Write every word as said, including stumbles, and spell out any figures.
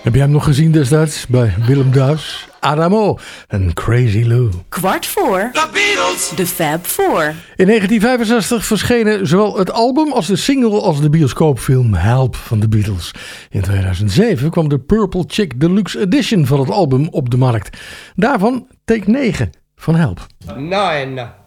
Heb jij hem nog gezien destijds bij Willem Duis? Adamo en Crazy Lou. Kwart voor The Beatles, de Fab Four. In negentien vijfenzestig verschenen zowel het album als de single als de bioscoopfilm Help van de Beatles. In tweeduizend zeven kwam de Purple Chick Deluxe Edition van het album op de markt. Daarvan take negen van Help. Nine.